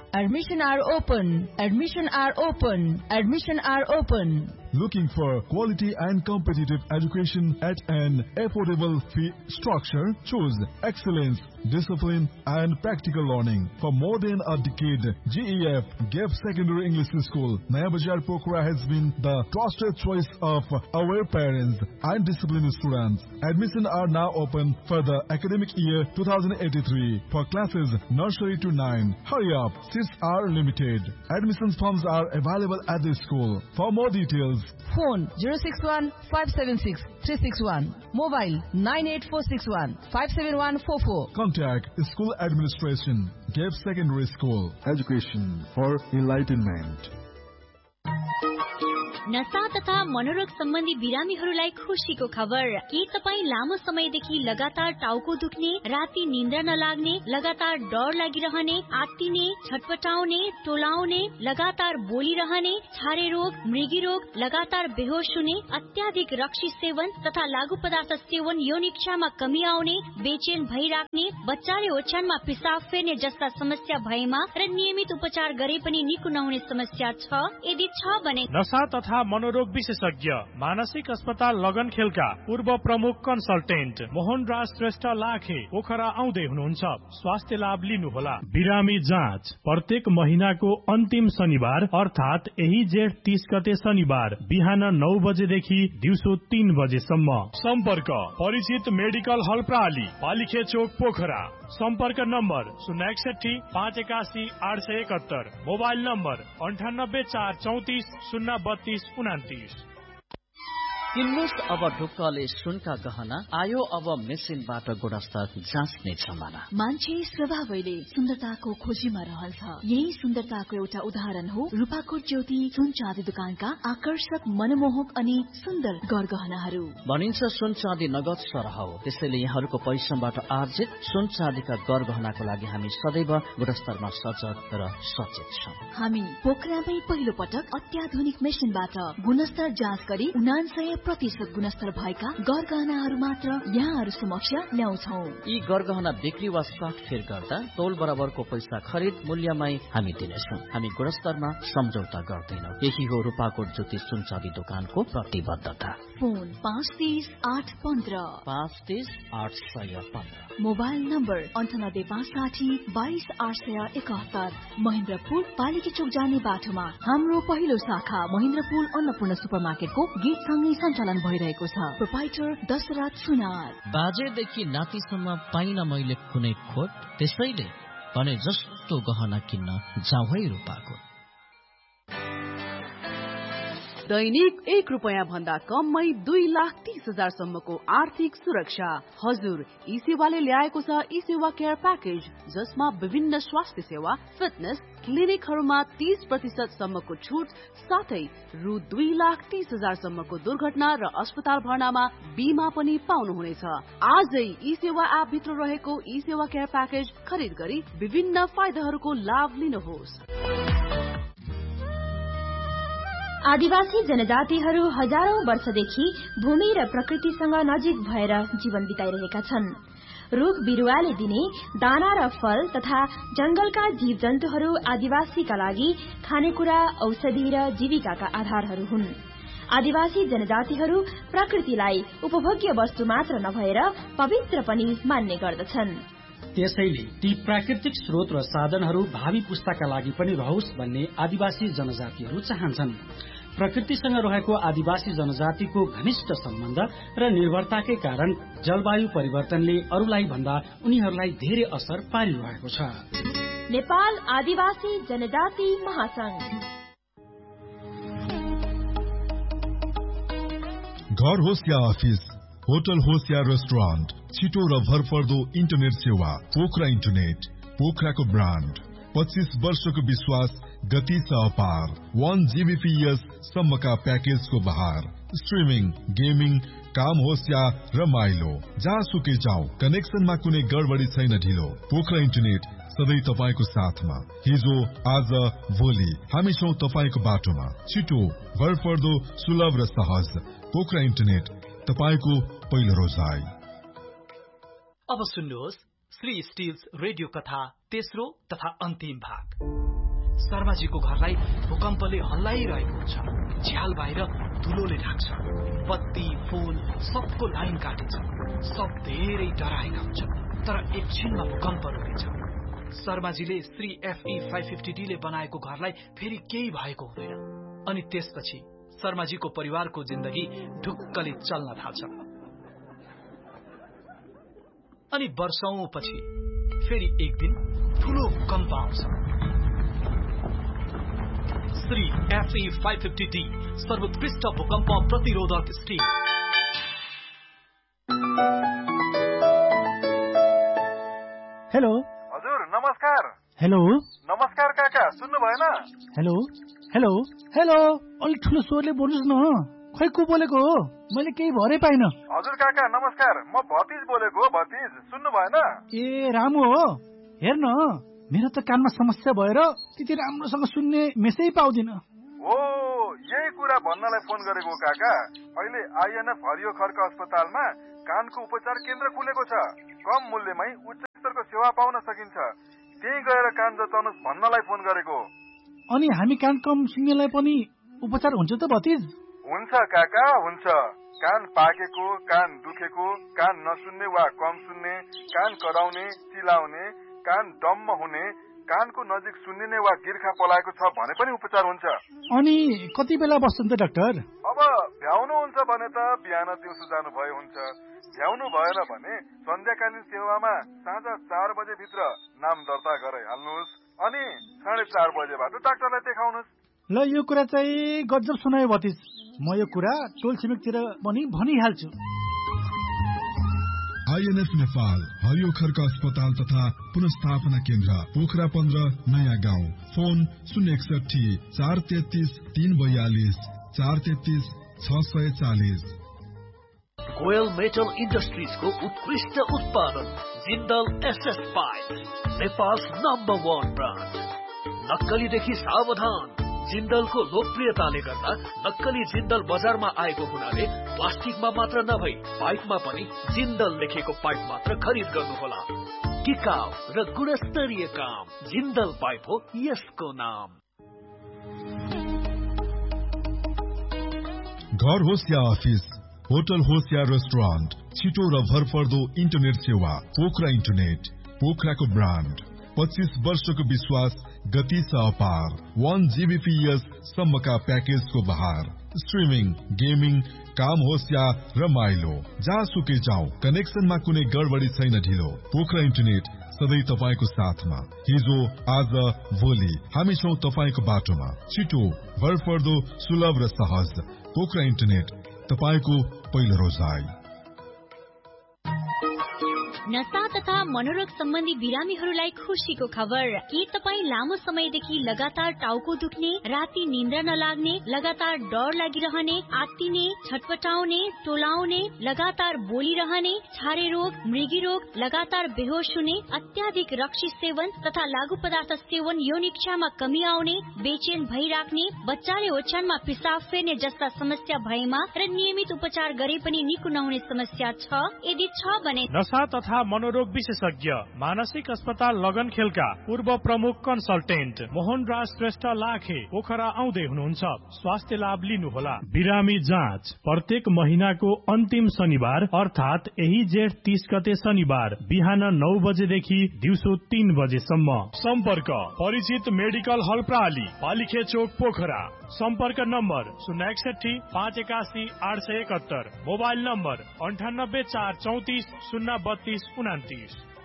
Admission are open. Admission are open. Admission are open. Looking for quality and competitive education at an affordable fee structure? Choose excellence, discipline, and practical learning. For more than a decade, GEF GEF Secondary English School, Naya Bazar Pokhara has been the trusted choice of our parents and disciplined students. Admissions are now open for the academic year 2083 for classes nursery to 9. Hurry up, seats are limited. Admissions forms are available at the school. For more details, phone 061 576 361, mobile 98461 57144. Contact School Administration, GEF Secondary School. Education for enlightenment. नशा तथा मनोरोग सम्बन्धी बिरामीहरूलाई खुशीको खबर। के तपाईँ लामो समयदेखि लगातार टाउको दुख्ने, राति निन्द्रा नलाग्ने, लगातार डर लागिरहने, आत्तिने, छटपटाउने, टोलाउने, लगातार बोलिरहने, छारे रोग, मृगी रोग, लगातार बेहोस हुने, अत्याधिक रक्सी सेवन तथा लागू पदार्थ सेवन, यौन इच्छामा कमी आउने, बेचैन भइराख्ने, बच्चाले ओछ्यानमा पिसाब फेर्ने जस्ता समस्या भएमा र नियमित उपचार गरे पनि निको नहुने समस्या छ? यदि छ भने नशा तथा मनोरोग विशेषज्ञ मानसिक अस्पताल लगनखेलका पूर्व प्रमुख कन्सल्टेन्ट मोहन राज श्रेष्ठ लाखे पोखरा आउँदै हुनुहुन्छ। स्वास्थ्य लाभ लिनुहोला। बिरामी जाँच प्रत्येक महिनाको अन्तिम शनिबार अर्थात यही जेठ 30 गते शनिबार बिहान 9 बजेदेखि दिउँसो 3 बजेसम्म। सम्पर्क परिचित मेडिकल हल प्राली, पालिखे चोक, पोखरा। सम्पर्क नम्बर 061 581 871, मोबाइल नम्बर 98 434 032 29। किन्नुस् अब ढुक्कले सुनका गहना आयो अब मेसिनबाट गुणस्तर जाँच्ने जमाना। मान्छे स्वभावैले सुन्दरताको खोजीमा रहन्छ। यही सुन्दरताको एउटा उदाहरण हो रूपाकोट ज्योति सुन चाँदी दुकानका आकर्षक, मनमोहक अनि सुन्दर गरगहनाहरू। भनिन्छ सुन चाँदी नगद सरह हो, त्यसैले यहाँहरूको परिश्रमबाट आर्जित सुन चाँदीका गरगहनाको लागि हामी सदैव गुणस्तरमा सजग र सचेत छौं। हामी पोखरामै पहिलो पटक अत्याधुनिक मेसिनबाट गुणस्तर जाँच गरी 99% गुणस्तर भएका गरगहनाहरू मात्र यहाँहरू समक्ष ल्याउँछौ। यी गरगहना बिक्री वा स्टक फेर गर्दा तौल बराबरको पैसा खरिद मूल्यमै हामी दिनेछौँ। हामी गुणस्तरमा सम्झौता गर्दैनौँ। यही हो रूपाकोट ज्योति सुन चाँदी दोकानको प्रतिबद्धता। Phone 530 815 530 815, mobile number 98 560 22 871। महेन्द्रपुर पालिकी चोक जाने बाटोमा हाम्रो पहिलो शाखा महेन्द्रपुर अन्नपूर्ण सुपरमार्केटको गेटसँगै सञ्चालन भइरहेको छ। प्रोपाइटर दशरथ सुनार। बाजेदेखि नातिसम्म पाइन मैले कुनै खोट, त्यसैले भने जस्तो गहना किन्न जाउँ है रूपाकोट। दैनिक 1 रुपैयाँ भन्दा कममै 2,30,000 सम्मको आर्थिक सुरक्षा। हजुर, ई सेवाले ल्याएको छ ई सेवा केयर प्याकेज, जसमा विभिन्न स्वास्थ्य सेवा, फिटनेस क्लिनिकहरूमा 30% सम्मको छुट साथै रु 2,30,000 सम्मको दुर्घटना र अस्पताल भर्नामा बीमा पनि पाउनुहुनेछ। आजै ई सेवा एप भित्र रहेको ई सेवा केयर प्याकेज खरिद गरी विभिन्न फाइदाहरूको लाभ लिनुहोस्। आदिवासी जनजातिहरू हजारौं वर्षदेखि भूमि र प्रकृतिसँग नजिक भएर जीवन बिताइरहेका छन्। रुख बिरुवाले दिने दाना र फल तथा जंगलका जीव जन्तुहरू आदिवासीका लागि खानेकुरा, औषधि र जीविकाका आधारहरू हुन्। आदिवासी जनजातिहरू प्रकृतिलाई उपभोग्य वस्तु मात्र नभएर पवित्र पनि मान्ने गर्दछन्। त्यसैले ती प्राकृतिक स्रोत र साधनहरू भावी पुस्ताका लागि पनि रहोस् भन्ने आदिवासी जनजातिहरू चाहन्छन्। प्रकृतिसँग रहेको आदिवासी जनजातिको घनिष्ठ सम्बन्ध र निर्भरताकै कारण जलवायु परिवर्तनले अरूलाई भन्दा उनीहरूलाई धेरै असर पारिरहेको छ। नेपाल आदिवासी जनजाति महासंघ। घर होस् या अफिस, होटल होस् या रेस्टुरेन्ट, छिटो र भरपर्दो इन्टरनेट सेवा पोखरा इन्टरनेट, पोखराको ब्रान्ड। 25 वर्षको विश्वास, गति छ अपार। 1 Gbps सम्मका प्याकेजको बहार। स्ट्रिमिङ, गेमिङ, काम होस् या रमाइलो, जहाँसुकै जाऊ, कनेक्सनमा कुनै गडबडी छैन ढिलो। पोखरा इन्टरनेट सधैँ तपाईको साथमा। हिजो, आज, भोलि हामी छौं तपाईको बाटोमा। छिटो, भरपर्दो, सुलभ र सहज। पोखरा इन्टरनेट, तपाईको पहिलो रोजाइ। अब सुन्नुहोस् श्री स्टिल्स रेडियो कथा तेस्रो तथा अन्तिम भाग। शर्माजीको घरलाई भूकम्पले हल्लाइरहेको हुन्छ। झ्याल बाहिर धुलोले ढाक्छ। बत्ती फूल सबको लाइन काटिन्छ। सब धेरै डराएका हुन्छ। तर एकछिनमा भूकम्प रोकिन्छ। शर्माजीले श्री FE 550D ले बनाएको घरलाई फेरि केही भएको हुँदैन। अनि त्यसपछि शर्माजीको परिवारको जिन्दगी ढुक्कले चल्न थाल्छ। अनि वर्षौंपछि फेरि एक दिन ठूलो भूकम्प आउँछ। श्री FE 550D सर्वोत्कृष्ट भूकम्प प्रतिरोधक स्टिल। हेलो हजुर नमस्कार। हेलो नमस्कार काका, सुन्नु भएन? हेलो हेलो हेलो अलिक ठुलो स्वरले बोल्नुहोस् न। खै को बोलेको हो? मैले केही भरै पाइन। हजुर काका नमस्कार, म भतिज बोलेको हो। भतिज सुन्नु भएन? ए रामु हो। हेर्न मेरो त कानमा समस्या भएर त्यति राम्रोसँग सुन्ने मेसै पाउँदिन। हो यही कुरा भन्नलाई फोन गरेको काका। अहिले INF हरियो खर्क अस्पतालमा कानको उपचार केन्द्र खुलेको छ। कम मूल्यमै उच्च स्तरको सेवा पाउन सकिन्छ। त्यही गएर कान जचाउनुहोस् भन्नलाई फोन गरेको। अनि हामी कान कम सुन्नेलाई पनि उपचार हुन्छ त भतिज? हुन्छ काका हुन्छ। कान पाकेको, कान दुखेको, कान नसुन्ने वा कम सुन्ने, कान कराउने, चिलाउने, कान डम्म हुने, कानको नजिक सुन्निने वा गिर्खा पलाएको छ भने पनि उपचार हुन्छ। अनि कति बेला बस्छन् त डाक्टर? अब भ्याउनु हुन्छ भने त बिहान दिउँसो जानु भए हुन्छ। भ्याउनु भएन भने सन्ध्याकालीन सेवामा साँझ 4 बजे भित्र नाम दर्ता गराइहाल्नुहोस्। अनि 4:30 बजेबाट डाक्टरलाई देखाउनुहोस्। ल यो कुरा चाहिँ गजब सुनायो भतिज। म यो कुरा टोल छिमेकतिर पनि भनिहाल्छु। INF नेपाल हरियो खर्क अस्पताल तथा पुनर्स्थापना केन्द्र पोखरा 15 नयाँ गाउँ। फोन 061 433 342 433 640। गोयल मेटल इन्डस्ट्रिजको उत्कृष्ट उत्पादन Jindal SS pipe, Nepal number 1 brand. नक्कलीदेखि सावधान। जिन्दलको लोकप्रियताले गर्दा नक्कली जिन्दल बजारमा आएको हुनाले प्लास्टिकमा मात्र नभई पाइपमा पनि जिन्दल लेखेको पाइप मात्र खरिद गर्नुहोला। टिकाउ र गुणस्तरीय काम जिन्दल पाइप हो यसको नाम। घर होस् या अफिस, होटल होस् या रेस्टुरेन्ट, छिटो र भरपर्दो इन्टरनेट सेवा पोखरा इन्टरनेट, पोखराको ब्रान्ड। 25 वर्षको विश्वास, गति छ अपार। 1 Gbps सम्मका प्याकेजको बहार। स्ट्रिमिङ, गेमिङ, काम होस् या रमाइलो, जहाँसुकै जाउँ कनेक्सनमा कुनै गडबडी छैन ढिलो। पोखरा इन्टरनेट सधैँ तपाईँको साथमा। हिजो आज भोलि हामी छौँ तपाईँको बाटोमा। छिटो, भरपर्दो, सुलभ र सहज। पोखरा इन्टरनेट तपाईँको पहिलो रोजाइ। नशा तथा मनोरोग सम्बन्धी बिरामीहरूलाई खुशीको खबर। के तपाईँ लामो समयदेखि लगातार टाउको दुख्ने, राति निन्द्रा नलाग्ने, लगातार डर लागिरहने, आत्तिने, छटपटाउने, टोलाउने, लगातार बोलिरहने, छारे रोग, मृगी रोग, लगातार बेहोस हुने, अत्याधिक रक्सी सेवन तथा लागू पदार्थ सेवन, यौन इच्छामा कमी आउने, बेचेन भइराख्ने, बच्चाले ओछ्यानमा पिसाब फेर्ने जस्ता समस्या भएमा र नियमित उपचार गरे पनि निको नहुने समस्या छ? यदि छ भने नशा तथा मनोरोग विशेषज्ञ मानसिक अस्पताल लगनखेलका पूर्व प्रमुख कन्सल्टेन्ट मोहन राज श्रेष्ठ लाखे पोखरा आउँदै हुनुहुन्छ। स्वास्थ्य लाभ लिनुहोला। बिरामी जाँच प्रत्येक महिनाको अन्तिम शनिबार अर्थात यही जेठ 30 गते शनिबार बिहान 9 बजेदेखि दिउँसो 3 बजेसम्म। सम्पर्क परिचित मेडिकल हल प्राली, पालिखे चोक, पोखरा। सम्पर्क नम्बर 061 581 871। Mobile number 98 434 032 29।